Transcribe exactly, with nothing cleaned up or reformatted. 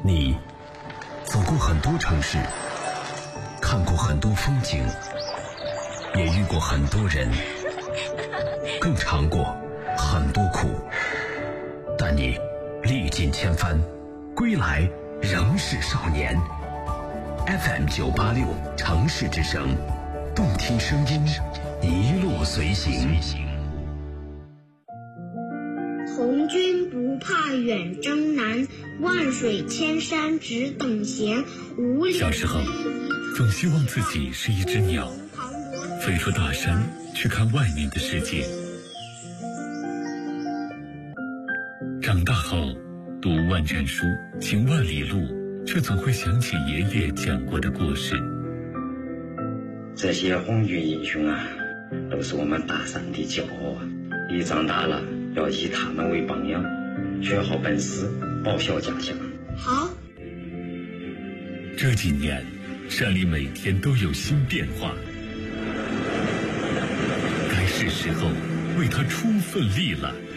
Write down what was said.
你走过很多城市，看过很多风景，也遇过很多人，更尝过很多苦，但你历尽千帆，归来仍是少年。 F M 九八六城市之声，动听声音，一路随行。 从军不怕远征难，万水千山只等闲。五里小时候，总希望自己是一只鸟，飞出大山去看外面的世界。长大后，读万卷书，行万里路，却总会想起爷爷讲过的故事。 这些红军英雄啊，都是我们大山的骄傲啊！你长大了要以他们为榜样，学好本事，报效家乡。 好。 这几年，山里每天都有新变化，该是时候为他出份力了。